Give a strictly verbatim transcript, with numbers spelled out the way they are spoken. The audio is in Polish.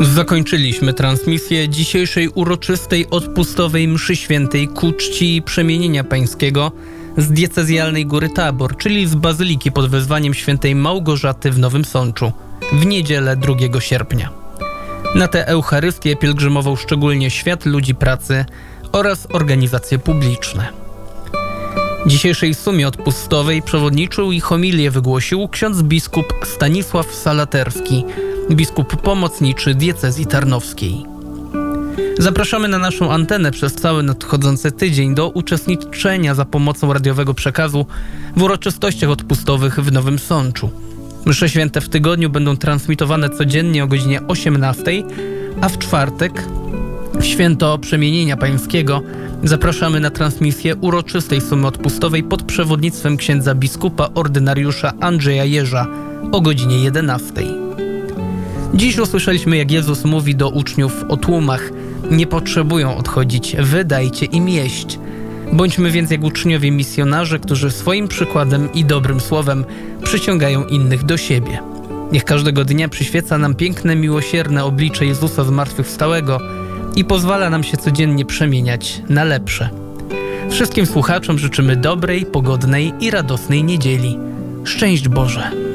Zakończyliśmy transmisję dzisiejszej uroczystej odpustowej mszy świętej ku czci przemienienia pańskiego z diecezjalnej Góry Tabor, czyli z Bazyliki pod wezwaniem świętej Małgorzaty w Nowym Sączu, w niedzielę drugiego sierpnia. Na tę Eucharystię pielgrzymował szczególnie świat ludzi pracy oraz organizacje publiczne. Dzisiejszej sumie odpustowej przewodniczył i homilię wygłosił ksiądz biskup Stanisław Salaterski, biskup pomocniczy diecezji tarnowskiej. Zapraszamy na naszą antenę przez cały nadchodzący tydzień do uczestniczenia za pomocą radiowego przekazu w uroczystościach odpustowych w Nowym Sączu. Msze święte w tygodniu będą transmitowane codziennie o godzinie osiemnastej, a w czwartek, w święto Przemienienia Pańskiego, zapraszamy na transmisję uroczystej sumy odpustowej pod przewodnictwem księdza biskupa ordynariusza Andrzeja Jerza o godzinie jedenastej. Dziś usłyszeliśmy, jak Jezus mówi do uczniów o tłumach: nie potrzebują odchodzić, wy dajcie im jeść. Bądźmy więc jak uczniowie misjonarze, którzy swoim przykładem i dobrym słowem przyciągają innych do siebie. Niech każdego dnia przyświeca nam piękne, miłosierne oblicze Jezusa zmartwychwstałego i pozwala nam się codziennie przemieniać na lepsze. Wszystkim słuchaczom życzymy dobrej, pogodnej i radosnej niedzieli. Szczęść Boże!